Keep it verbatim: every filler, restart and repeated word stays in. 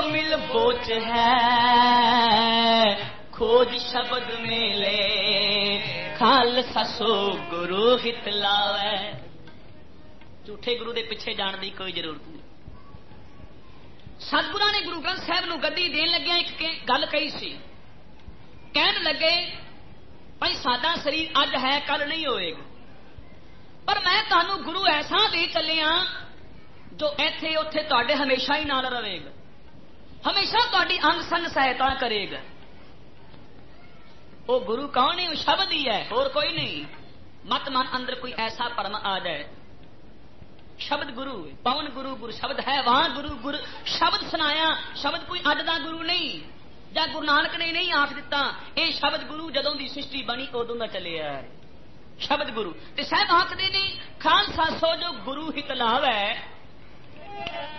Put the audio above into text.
मिल बोच है खोज शब्द मेले खालसा सो गुरु हित लावे। झूठे गुरु दे पिछे जाण दी कोई जरूरत नहीं। सतगुरां ने गुरु ग्रंथ साहिब नूं गद्दी देण लग्गिया एक गल कही सी। कहण लगे भाई साडा शरीर अज है कल नहीं होएगा, पर मैं तुहानूं गुरु ऐसा दे चलिया जो इत्थे उत्थे तुहाडे हमेशा ही नाल रहेगा, हमेशा तुहाडी अंग संग सहायता करेगा। वो गुरु कौन है? वो शब्द ही है, और कोई नहीं। मत मन अंदर कोई ऐसा भरम आ जाए। शब्द गुरु है, पवन गुरु गुरु शब्द है, वहां गुरु गुरु शब्द सुनाया। शब्द कोई अज दा गुरु नहीं, ਜਾਂ गुरु नानक ने नहीं आख दिता। ये शब्द गुरु जदों दी सृष्टि बनी उदों दा चलिया है शब्द गुरु। ते साहब आखदे ने खालसा सो जो गुरु हित लावै